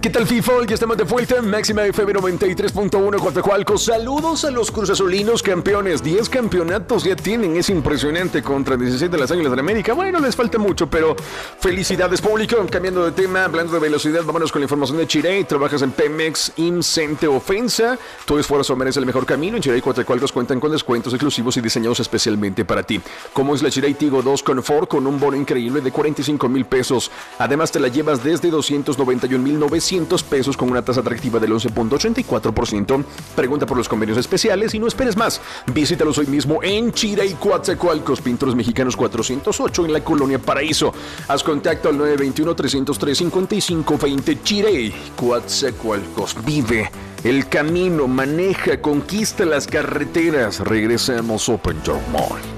¿Qué tal, FIFA? Ya estamos de vuelta en Máxima FM 93.1 Coatzacoalcos. Saludos a los cruzazulinos campeones. 10 campeonatos ya tienen, es impresionante, contra 16 de las Águilas del América. Bueno, les falta mucho, pero felicidades, público. Cambiando de tema, hablando de velocidad, vámonos con la información de Chirey. Trabajas en Pemex, Incente Ofensa. Tu esfuerzo merece el mejor camino. En Chirey Coatzacoalcos cuentan con descuentos exclusivos y diseñados especialmente para ti. Como es la Chirey Tigo 2 Confort con un bono increíble de 45,000 pesos. Además, te la llevas desde 291,900 pesos con una tasa atractiva del 11.84%. Pregunta por los convenios especiales y no esperes más. Visítalos hoy mismo en Chirey Coatzacoalcos, Pintores Mexicanos 408 en la Colonia Paraíso. Haz contacto al 921-303-5520. Chirey Coatzacoalcos. Vive el camino, maneja, conquista las carreteras. Regresamos Open Your Mind.